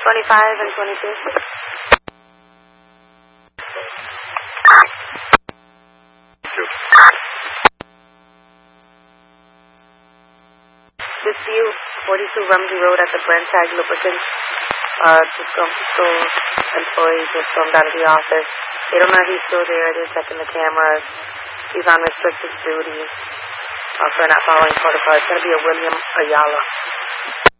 25 and 22. Dispute 42 Rumsey Road at the Brent Tag Lubricants. Two employees just stormed out of the office. They don't know if he's still there. They're checking the cameras. He's on restricted duty for not following protocol. It's going to be a William Ayala.